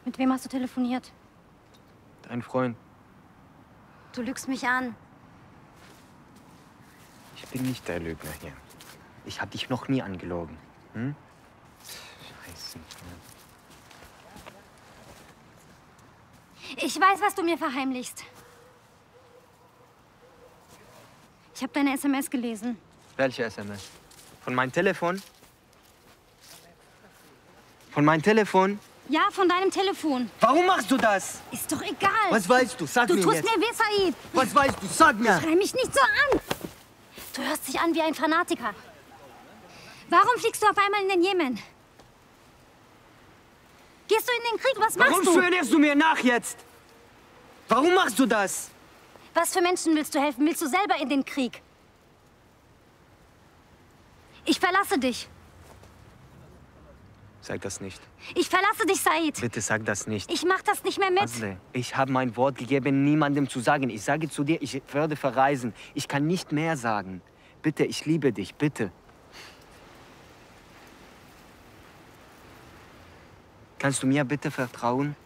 Mit wem hast du telefoniert? Dein Freund. Du lügst mich an. Ich bin nicht der Lügner hier. Ich habe dich noch nie angelogen. Hm? Scheiße. Ich weiß, was du mir verheimlichst. Ich habe deine SMS gelesen. Welche SMS? Von meinem Telefon? Von meinem Telefon? Ja, von deinem Telefon. Warum machst du das? Ist doch egal. Was weißt du? Sag mir jetzt. Du tust mir weh, Said. Was weißt du? Sag mir. Schrei mich nicht so an. Du hörst dich an wie ein Fanatiker. Warum fliegst du auf einmal in den Jemen? Gehst du in den Krieg? Was machst du? Warum schwörst du mir nach jetzt? Warum machst du das? Was für Menschen willst du helfen? Willst du selber in den Krieg? Ich verlasse dich. Sag das nicht. Ich verlasse dich, Said. Bitte sag das nicht. Ich mach das nicht mehr mit. Azle, ich habe mein Wort gegeben, niemandem zu sagen. Ich sage zu dir, ich werde verreisen. Ich kann nicht mehr sagen. Bitte, ich liebe dich, bitte. Kannst du mir bitte vertrauen?